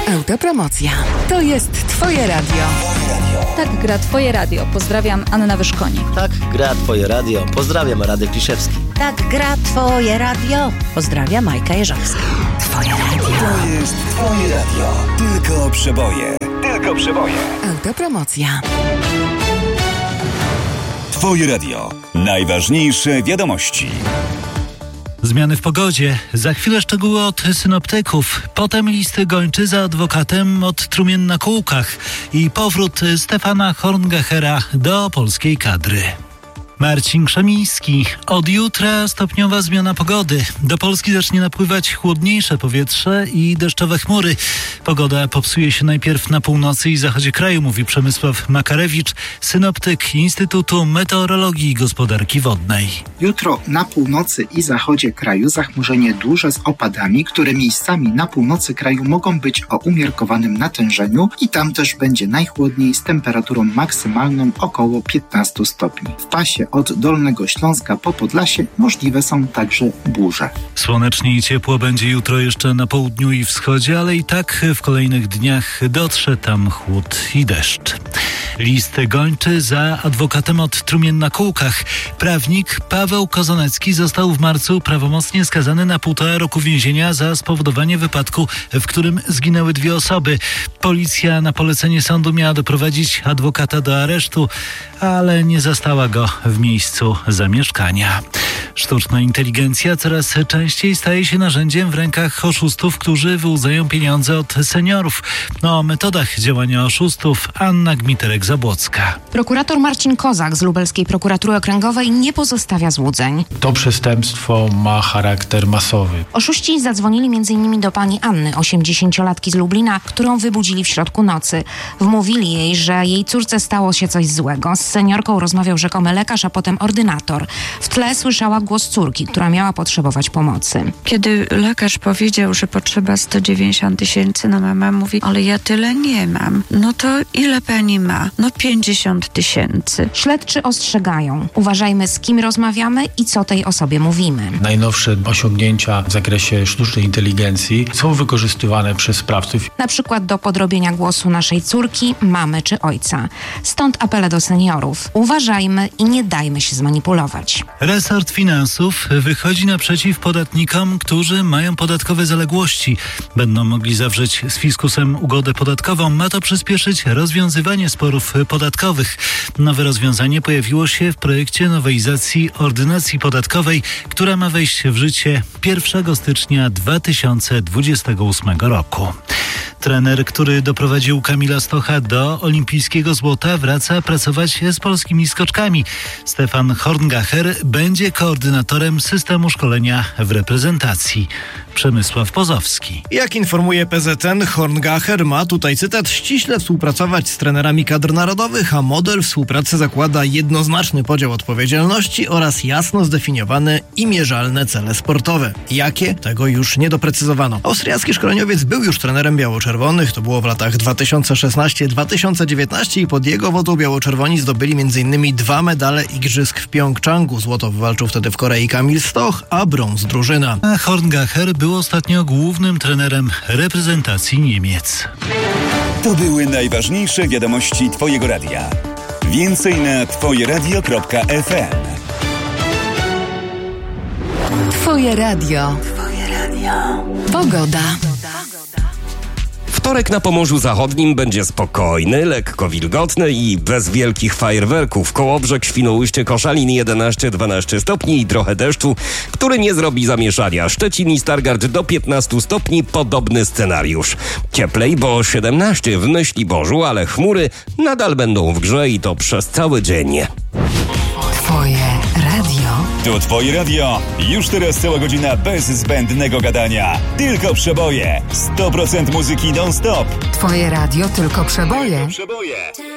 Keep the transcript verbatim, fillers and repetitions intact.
Autopromocja. To jest Twoje radio. Tak gra Twoje radio. Pozdrawiam, Anna Wyszkonik. Tak gra Twoje radio. Pozdrawiam, Radek Liszewski. Tak gra Twoje radio. Pozdrawiam, Majka Jeżowska. Twoje radio. To jest Twoje radio. Tylko przeboje. Tylko przeboje. Autopromocja. Twoje radio. Najważniejsze wiadomości. Zmiany w pogodzie. Za chwilę szczegóły od synoptyków. Potem listy gończy za adwokatem od trumien na kółkach. I powrót Stefana Horngachera do polskiej kadry. Marcin Krzemiński. Od jutra stopniowa zmiana pogody. Do Polski zacznie napływać chłodniejsze powietrze i deszczowe chmury. Pogoda popsuje się najpierw na północy i zachodzie kraju, mówi Przemysław Makarewicz, synoptyk Instytutu Meteorologii i Gospodarki Wodnej. Jutro na północy i zachodzie kraju zachmurzenie duże z opadami, które miejscami na północy kraju mogą być o umiarkowanym natężeniu i tam też będzie najchłodniej z temperaturą maksymalną około piętnaście stopni. W pasie od Dolnego Śląska po Podlasie możliwe są także burze. Słonecznie i ciepło będzie jutro jeszcze na południu i wschodzie, ale i tak w kolejnych dniach dotrze tam chłód i deszcz. List gończy za adwokatem od trumien na kółkach. Prawnik Paweł Kozonecki został w marcu prawomocnie skazany na półtora roku więzienia za spowodowanie wypadku, w którym zginęły dwie osoby. Policja na polecenie sądu miała doprowadzić adwokata do aresztu, ale nie zastała go w miejscu zamieszkania. Sztuczna inteligencja coraz częściej staje się narzędziem w rękach oszustów, którzy wyłudzają pieniądze od seniorów. O metodach działania oszustów Anna Gmiterek-Zabłocka. Prokurator Marcin Kozak z Lubelskiej Prokuratury Okręgowej nie pozostawia złudzeń. To przestępstwo ma charakter masowy. Oszuści zadzwonili m.in. do pani Anny, osiemdziesięciolatki z Lublina, którą wybudzili w środku nocy. Wmówili jej, że jej córce stało się coś złego. Z seniorką rozmawiał rzekomy lekarz, a potem ordynator. W tle słyszała głos córki, która miała potrzebować pomocy. Kiedy lekarz powiedział, że potrzeba sto dziewięćdziesiąt tysięcy, no mama mówi, ale ja tyle nie mam. No to ile pani ma? No pięćdziesiąt tysięcy. Śledczy ostrzegają. Uważajmy, z kim rozmawiamy i co tej osobie mówimy. Najnowsze osiągnięcia w zakresie sztucznej inteligencji są wykorzystywane przez sprawców. Na przykład do podrobienia głosu naszej córki, mamy czy ojca. Stąd apele do seniorów. Uważajmy i nie dajmy się zmanipulować. Resort Finansów wychodzi naprzeciw podatnikom, którzy mają podatkowe zaległości. Będą mogli zawrzeć z fiskusem ugodę podatkową. Ma to przyspieszyć rozwiązywanie sporów podatkowych. Nowe rozwiązanie pojawiło się w projekcie nowelizacji ordynacji podatkowej, która ma wejść w życie pierwszego stycznia dwa tysiące dwudziestego ósmego roku. Trener, który doprowadził Kamila Stocha do olimpijskiego złota, wraca pracować z polskimi skoczkami. Stefan Horngacher będzie koordynatorem systemu szkolenia w reprezentacji. Przemysław Pozowski. Jak informuje P Z N, Horngacher ma, tutaj cytat, ściśle współpracować z trenerami kadr narodowych, a model współpracy zakłada jednoznaczny podział odpowiedzialności oraz jasno zdefiniowane i mierzalne cele sportowe. Jakie? Tego już nie doprecyzowano. Austriacki szkoleniowiec był już trenerem biało-czerwonych, to było w latach dwa tysiące szesnasty do dwa tysiące dziewiętnastego i pod jego wodą biało-czerwoni zdobyli m.in. dwa medale igrzysk w Pjongczangu. Złoto wywalczył wtedy w Korei Kamil Stoch, a brąz drużyna. A Horngacher był ostatnio głównym trenerem reprezentacji Niemiec. To były najważniejsze wiadomości Twojego radia. Więcej na twoje radio kropka f m. Twoje radio. Twoje radio. Pogoda. Wtorek na Pomorzu Zachodnim będzie spokojny, lekko wilgotny i bez wielkich fajerwerków. Kołobrzeg, Świnoujście, Koszalin jedenaście dwanaście stopni i trochę deszczu, który nie zrobi zamieszania. Szczecin i Stargard do piętnastu stopni, podobny scenariusz. Cieplej, bo siedemnaście w Myśliborzu, ale chmury nadal będą w grze i to przez cały dzień. Twoje radio. To Twoje radio. Już teraz cała godzina bez zbędnego gadania. Tylko przeboje. sto procent muzyki non-stop. Twoje radio tylko przeboje. Przeboje.